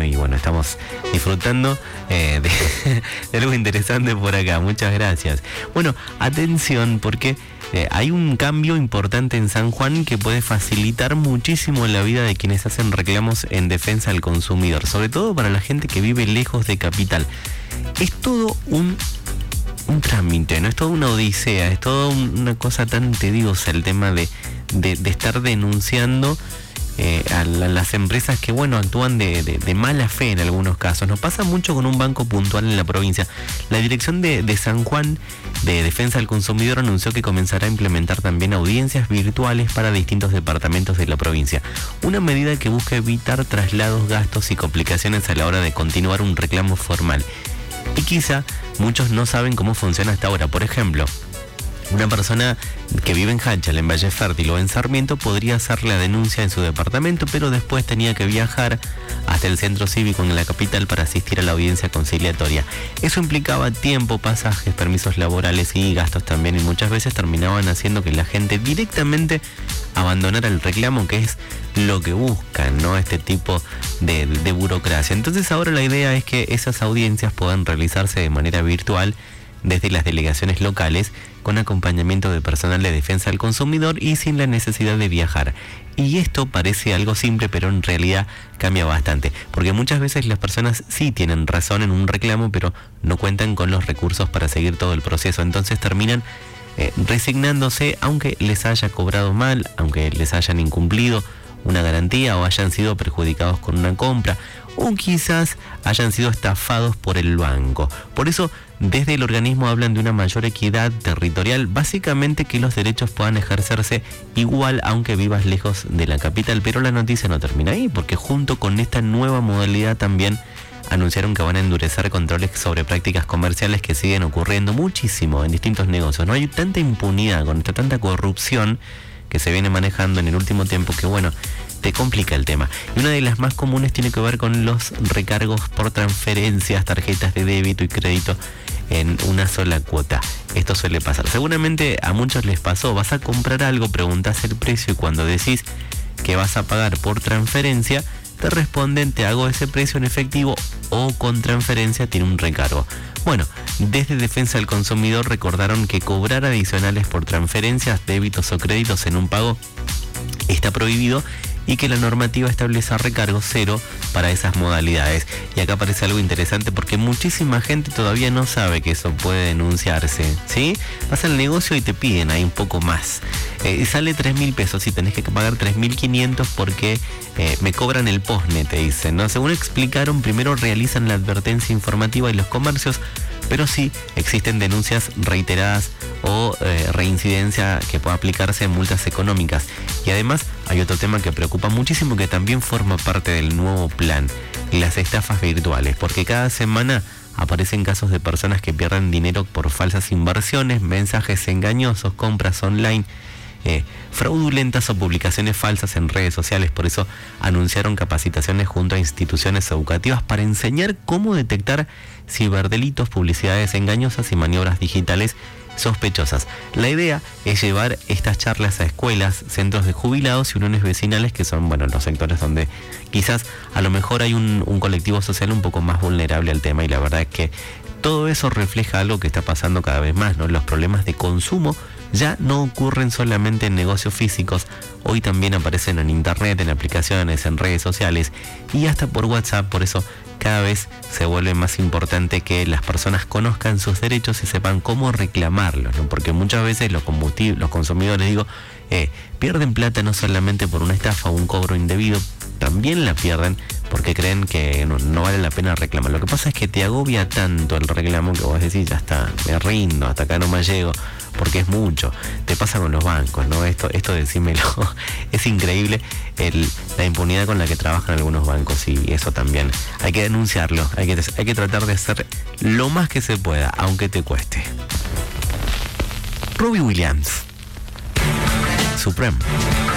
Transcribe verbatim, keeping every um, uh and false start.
y bueno, estamos disfrutando eh, de, de algo interesante por acá. Muchas gracias. Bueno, atención porque eh, hay un cambio importante en San Juan que puede facilitar muchísimo la vida de quienes hacen reclamos en defensa del consumidor, sobre todo para la gente que vive lejos de capital. Es todo un un trámite, no es toda una odisea, es toda una cosa tan tediosa el tema de, de, de estar denunciando eh, a, la, a las empresas que, bueno, actúan de, de, de mala fe en algunos casos. Nos pasa mucho con un banco puntual en la provincia. La Dirección de, de San Juan de Defensa del Consumidor anunció que comenzará a implementar también audiencias virtuales para distintos departamentos de la provincia. Una medida que busca evitar traslados, gastos y complicaciones a la hora de continuar un reclamo formal. Y quizá muchos no saben cómo funciona hasta ahora. Por ejemplo, una persona que vive en Hachal, en Valle Fértil o en Sarmiento podría hacer la denuncia en su departamento, pero después tenía que viajar hasta el centro cívico en la capital para asistir a la audiencia conciliatoria. Eso implicaba tiempo, pasajes, permisos laborales y gastos también, y muchas veces terminaban haciendo que la gente directamente abandonara el reclamo, que es lo que buscan, ¿no? Este tipo de, de burocracia. Entonces ahora la idea es que esas audiencias puedan realizarse de manera virtual desde las delegaciones locales, con acompañamiento de personal de defensa del consumidor y sin la necesidad de viajar. Y esto parece algo simple, pero en realidad cambia bastante, porque muchas veces las personas sí tienen razón en un reclamo, pero no cuentan con los recursos para seguir todo el proceso. Entonces terminan eh, resignándose, aunque les haya cobrado mal, aunque les hayan incumplido una garantía o hayan sido perjudicados con una compra, o quizás hayan sido estafados por el banco. Por eso, desde el organismo hablan de una mayor equidad territorial, básicamente que los derechos puedan ejercerse igual aunque vivas lejos de la capital. Pero la noticia no termina ahí, porque junto con esta nueva modalidad también anunciaron que van a endurecer controles sobre prácticas comerciales que siguen ocurriendo muchísimo en distintos negocios. No hay tanta impunidad, con esta tanta corrupción que se viene manejando en el último tiempo, que bueno, te complica el tema. Y una de las más comunes tiene que ver con los recargos por transferencias, tarjetas de débito y crédito en una sola cuota. Esto suele pasar. Seguramente a muchos les pasó. Vas a comprar algo, preguntas el precio y cuando decís que vas a pagar por transferencia, te responden: te hago ese precio en efectivo o con transferencia tiene un recargo. Bueno, desde Defensa del Consumidor recordaron que cobrar adicionales por transferencias, débitos o créditos en un pago está prohibido y que la normativa establece recargo cero para esas modalidades. Y acá aparece algo interesante porque muchísima gente todavía no sabe que eso puede denunciarse, ¿sí? Vas al negocio y te piden ahí un poco más. Eh, sale tres mil pesos y tenés que pagar tres mil quinientos porque eh, me cobran el posne, te dicen, ¿no? Según explicaron, primero realizan la advertencia informativa y los comercios, pero sí existen denuncias reiteradas o eh, reincidencia que pueda aplicarse en multas económicas. Y además hay otro tema que preocupa muchísimo, que también forma parte del nuevo plan: las estafas virtuales, porque cada semana aparecen casos de personas que pierden dinero por falsas inversiones, mensajes engañosos, compras online, eh, fraudulentas o publicaciones falsas en redes sociales. Por eso anunciaron capacitaciones junto a instituciones educativas para enseñar cómo detectar ciberdelitos, publicidades engañosas y maniobras digitales sospechosas. La idea es llevar estas charlas a escuelas, centros de jubilados y uniones vecinales, que son, bueno, los sectores donde quizás a lo mejor hay un, un colectivo social un poco más vulnerable al tema. Y la verdad es que todo eso refleja algo que está pasando cada vez más, ¿no? Los problemas de consumo ya no ocurren solamente en negocios físicos, hoy también aparecen en internet, en aplicaciones, en redes sociales y hasta por WhatsApp. Por eso cada vez se vuelve más importante que las personas conozcan sus derechos y sepan cómo reclamarlos, ¿no? Porque muchas veces los, los consumidores, digo, eh, pierden plata no solamente por una estafa o un cobro indebido, también la pierden porque creen que no, no vale la pena reclamar. Lo que pasa es que te agobia tanto el reclamo que vos decís: ya está, me rindo, hasta acá no me llego, porque es mucho. Te pasa con los bancos, ¿no? Esto, esto decímelo, es increíble el, la impunidad con la que trabajan algunos bancos, y eso también hay que denunciarlo, hay que, hay que tratar de hacer lo más que se pueda, aunque te cueste. Robbie Williams, Supreme.